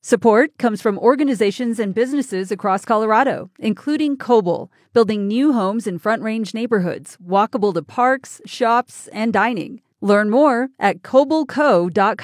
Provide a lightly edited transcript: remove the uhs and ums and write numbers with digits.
Support comes from organizations and businesses across Colorado, including Koble, building new homes in Front Range neighborhoods, walkable to parks, shops, and dining. Learn more at kobleco.com.